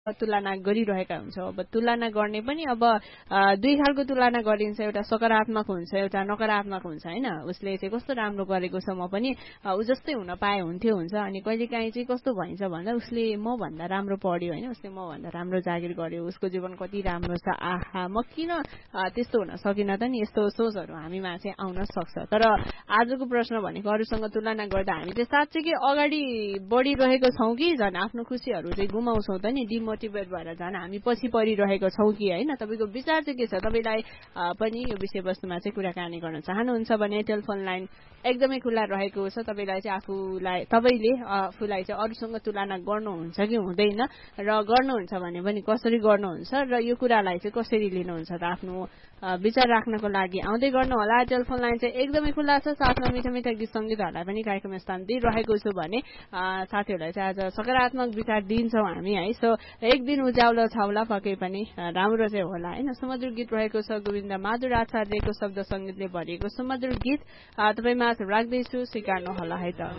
तुलना गरिरहेका हुन्छौँ। अब तुलना गर्ने पनि अब दुई खालको तुलना गरिन्छ, एउटा सकारात्मक हुन्छ, एउटा नकारात्मक हुन्छ हैन। उसले चाहिँ कस्तो राम्रो गरेको छ, म पनि ऊ जस्तै हुन पाए हुन्थ्यो हुन्छ। अनि कहिलेकाहीँ चाहिँ कस्तो भइन्छ भन्दा उसले म भन्दा राम्रो पढ्यो हैन, उसले म भन्दा राम्रो जागिर गर्यो, उसको जीवन कति राम्रो छ, आहा म किन त्यस्तो हुन सकिन त नि। यस्तो सोचहरू हामीमा चाहिँ आउन सक्छ। तर आजको प्रश्न भनेको अरूसँग तुलना गर्दा हामी चाहिँ साँच्चै अगाडि बढिरहेको छौँ कि झन् आफ्नो खुसीहरू चाहिँ गुमाउँछौँ त नि, डिमोटिभेट भएर झन् हामी पछि परिरहेको छौँ कि हैन। तपाईँको विचार चाहिँ के छ? तपाईँलाई पनि यो विषयवस्तुमा चाहिँ कुराकानी गर्न चाहनुहुन्छ भने टेलिफोन लाइन एकदमै खुल्ला रहेको छ। तपाईँले आफूलाई चाहिँ अरूसँग तुलना गर्नुहुन्छ कि हुँदैन, र गर्नुहुन्छ भने पनि कसरी गर्नुहुन्छ, र यो कुरालाई चाहिँ कसरी लिनुहुन्छ त आफ्नो विचार राख्नको लागि आउँदै गर्नु होला। टेलिफोन लाइन चाहिँ एकदमै खुल्ला छ। साथमा मिठा मिठा गीत सङ्गीतहरूलाई पनि कार्यक्रम स्थान दिइरहेको छु भने साथीहरूलाई चाहिँ आज सकारात्मक विचार दिन्छौँ हामी है। सो एक दिन उज्याउलो छाउला पक्कै पनि राम्रो चाहिँ होला हैन। सुमधुर गीत रहेको छ, गोविन्द माधुर आचार्यको शब्द सङ्गीतले भरिएको सुमधुर गीत तपाईँमा राख्दैछु, स्वीकार्नु होला है त।